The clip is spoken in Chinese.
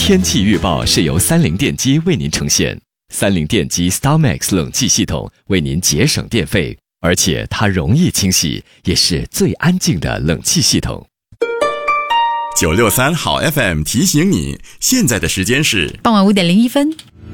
天气预报是由三菱电机为您呈现。三菱电机 StarMax 冷气系统为您节省电费，而且它容易清洗，也是最安静的冷气系统。 963好 FM 提醒你，现在的时间是傍晚5点01分。